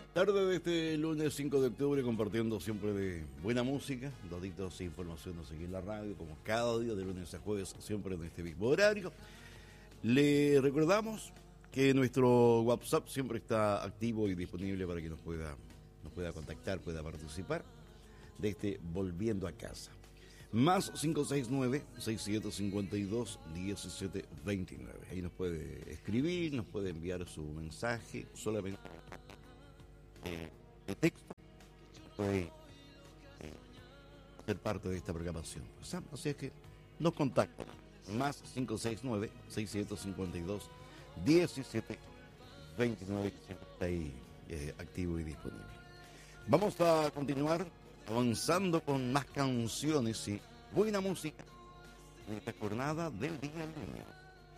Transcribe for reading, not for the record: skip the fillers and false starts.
Tarde de este lunes 5 de octubre compartiendo siempre de buena música, datitos e informaciones aquí en la radio, como cada día de lunes a jueves, siempre en este mismo horario. Le recordamos que nuestro WhatsApp siempre está activo y disponible para que nos pueda contactar, pueda participar de este Volviendo a Casa. Más 569-6752-1729. Ahí nos puede escribir, nos puede enviar su mensaje, solamente de texto, puede ser parte de esta programación. Así es que nos contactan. Más 569-6752-1729, que siempre está ahí activo y disponible. Vamos a continuar avanzando con más canciones y buena música en esta jornada del Día del Niño.